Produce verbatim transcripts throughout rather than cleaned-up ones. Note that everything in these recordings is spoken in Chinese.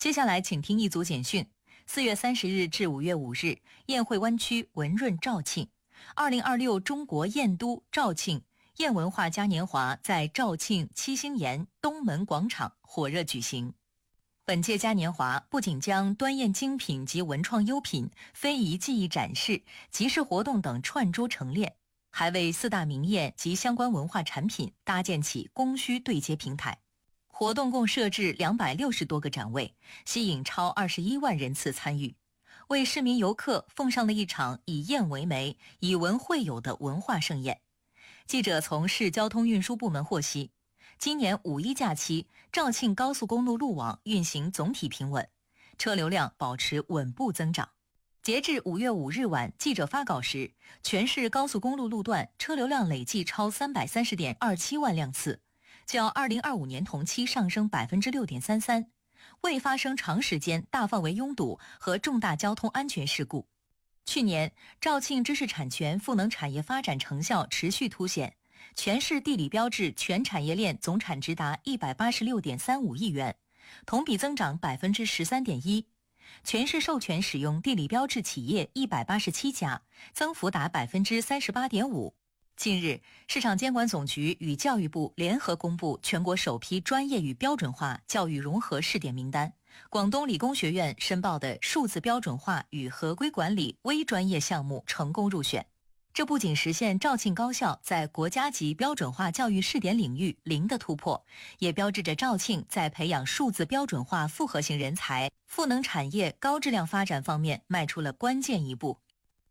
接下来请听一组简讯。四月三十日至五月五日，雁会湾区文润肇庆，二零二六中国雁都肇庆雁文化嘉年华在肇庆七星岩东门广场火热举行。本届嘉年华不仅将端砚精品及文创优品、非遗技艺展示、集市活动等串珠陈列，还为四大名雁及相关文化产品搭建起供需对接平台。活动共设置两百六十多个展位，吸引超二十一万人次参与，为市民游客奉上了一场以雁为媒、以文会友的文化盛宴。记者从市交通运输部门获悉，今年五一假期，肇庆高速公路路网运行总体平稳，车流量保持稳步增长。截至五月五日晚记者发稿时，全市高速公路路段车流量累计超三百三十点二七万辆次，较二零二五年同期上升百分之六点三三，未发生长时间大范围拥堵和重大交通安全事故。去年，肇庆知识产权赋能产业发展成效持续凸显，全市地理标志全产业链总产值达一百八十六点三五亿元，同比增长百分之十三点一。全市授权使用地理标志企业一百八十七家，增幅达百分之三十八点五。近日，市场监管总局与教育部联合公布全国首批专业与标准化教育融合试点名单，广东理工学院申报的数字标准化与合规管理微专业项目成功入选。这不仅实现肇庆高校在国家级标准化教育试点领域零的突破，也标志着肇庆在培养数字标准化复合型人才、赋能产业高质量发展方面迈出了关键一步。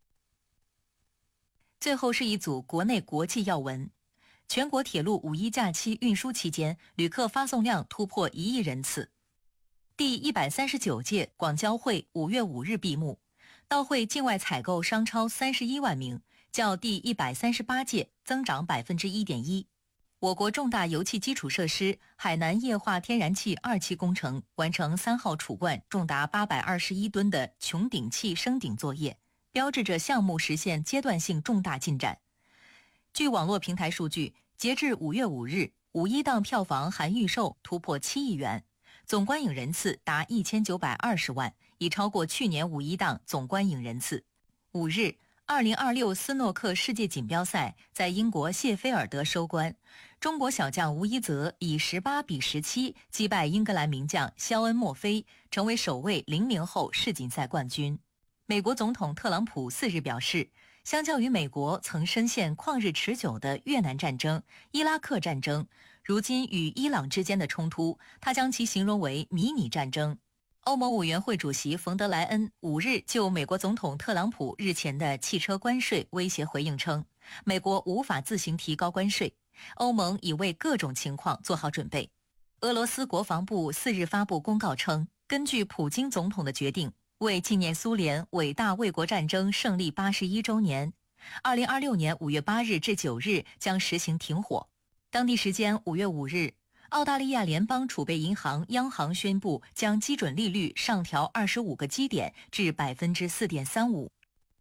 最后是一组国内国际要闻。全国铁路五一假期运输期间，旅客发送量突破一亿人次。第一百三十九届广交会五月五日闭幕，到会境外采购商超三十一万名，较第一百三十八届增长百分之一点一。我国重大油气基础设施海南液化天然气二期工程完成三号储罐重达八百二十一吨的穹顶气升顶作业，标志着项目实现阶段性重大进展。据网络平台数据，截至五月五日，五一档票房含预售突破七亿元，总观影人次达一千九百二十万，已超过去年五一档总观影人次。五日，二零二六斯诺克世界锦标赛在英国谢菲尔德收官，中国小将吴一泽以十八比十七击败英格兰名将肖恩·墨菲，成为首位零零后世锦赛冠军。美国总统特朗普四日表示，相较于美国曾深陷旷日持久的越南战争、伊拉克战争，如今与伊朗之间的冲突，他将其形容为迷你战争。欧盟委员会主席冯德莱恩五日就美国总统特朗普日前的汽车关税威胁回应称，美国无法自行提高关税，欧盟已为各种情况做好准备。俄罗斯国防部四日发布公告称，根据普京总统的决定，为纪念苏联伟大卫国战争胜利八十一周年，二零二六年五月八日至九日将实行停火。当地时间五月五日，澳大利亚联邦储备银行央行宣布将基准利率上调二十五个基点至百分之四点三五。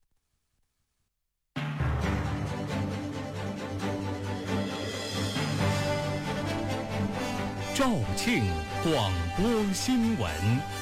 肇庆广播新闻。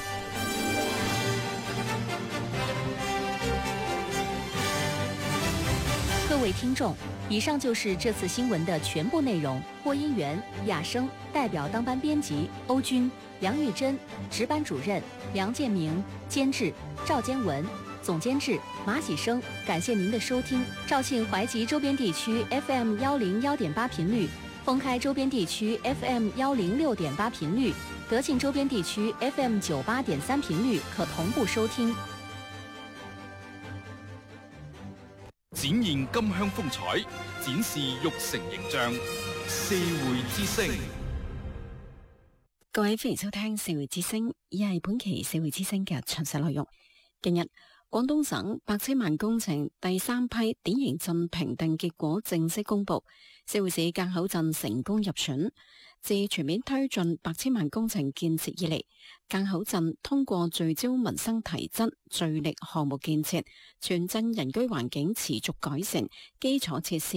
各位听众，以上就是这次新闻的全部内容。播音员亚生，代表当班编辑欧军、杨玉珍，值班主任梁建明，监制赵坚文，总监制马喜生。感谢您的收听。肇庆怀集周边地区 F M 幺零幺点八频率，封开周边地区 F M 幺零六点八频率，德庆周边地区 F M 九八点三频率可同步收聽。 展現金鄉風采，展示玉成形象。社會之聲， 各位歡迎收聽社會之聲，以係本期社會之聲嘅詳細內容。近日，廣東省百千萬工程第三批典型鎮評定結果正式公布，社會市澗口鎮成功入選。自全面推進百千萬工程建設以嚟，澗口鎮通過聚焦民生提質、聚力項目建設，全鎮人居環境持續改善，基礎設施